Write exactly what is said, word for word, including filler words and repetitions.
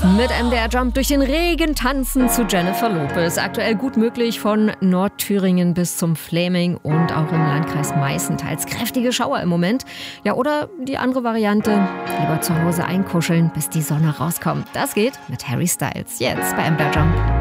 Mit M D R Jump durch den Regen tanzen zu Jennifer Lopez. Aktuell gut möglich von Nordthüringen bis zum Fläming und auch im Landkreis Meißen teils kräftige Schauer im Moment. Ja, oder die andere Variante, lieber zu Hause einkuscheln, bis die Sonne rauskommt. Das geht mit Harry Styles. Jetzt bei M D R Jump.